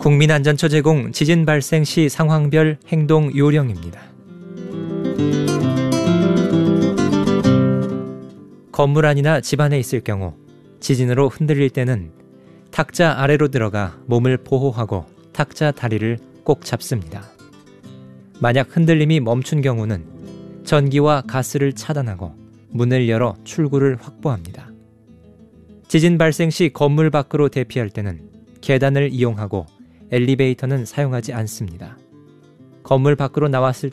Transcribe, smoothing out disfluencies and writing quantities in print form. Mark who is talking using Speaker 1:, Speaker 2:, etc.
Speaker 1: 국민안전처 제공 지진 발생 시 상황별 행동 요령입니다. 건물 안이나 집 안에 있을 경우 지진으로 흔들릴 때는 탁자 아래로 들어가 몸을 보호하고 탁자 다리를 꼭 잡습니다. 만약 흔들림이 멈춘 경우는 전기와 가스를 차단하고 문을 열어 출구를 확보합니다. 지진 발생 시 건물 밖으로 대피할 때는 계단을 이용하고 엘리베이터는 사용하지 않습니다. 건물 밖으로 나왔을